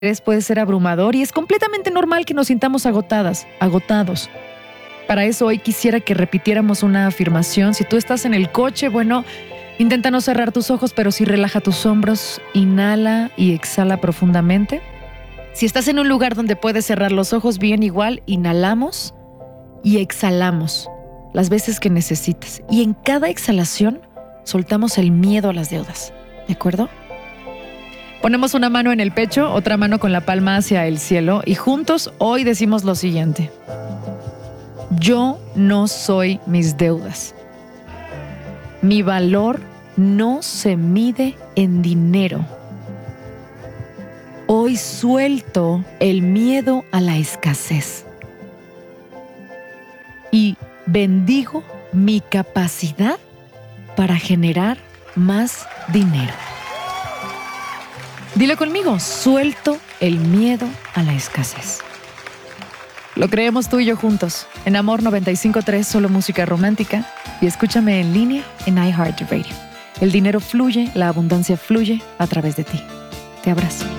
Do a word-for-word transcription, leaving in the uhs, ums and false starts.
puede ser abrumador y es completamente normal que nos sintamos agotadas, agotados. Para eso hoy quisiera que repitiéramos una afirmación. Si tú estás en el coche, bueno, intenta no cerrar tus ojos, pero sí relaja tus hombros, inhala y exhala profundamente. Si estás en un lugar donde puedes cerrar los ojos, bien, igual, inhalamos y exhalamos las veces que necesites. Y en cada exhalación soltamos el miedo a las deudas, ¿de acuerdo? Ponemos una mano en el pecho, otra mano con la palma hacia el cielo y juntos hoy decimos lo siguiente. Yo no soy mis deudas. Mi valor no se mide en dinero. Hoy suelto el miedo a la escasez y bendigo mi capacidad para generar más dinero. Dile conmigo, suelto el miedo a la escasez. Lo creemos tú y yo juntos, en Amor noventa y cinco punto tres, solo música romántica, y escúchame en línea en iHeartRadio. El dinero fluye, la abundancia fluye a través de ti. Te abrazo.